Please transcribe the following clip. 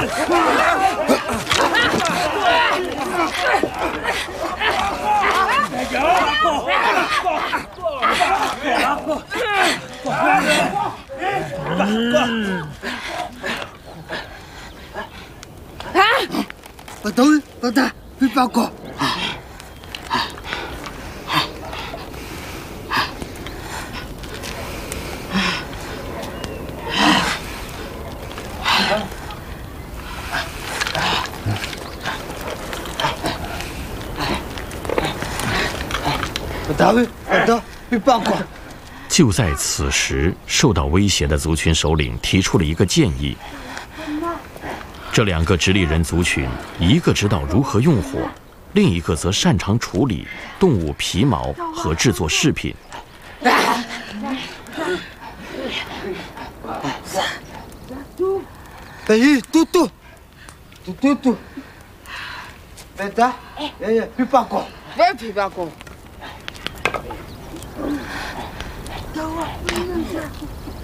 老大，别报告。老大，别报告。 就在此时，受到威胁的族群首领提出了一个建议。这两个直立人族群，一个知道如何用火，另一个则擅长处理动物皮毛和制作饰品。 嘟，老大，别报告，别报告。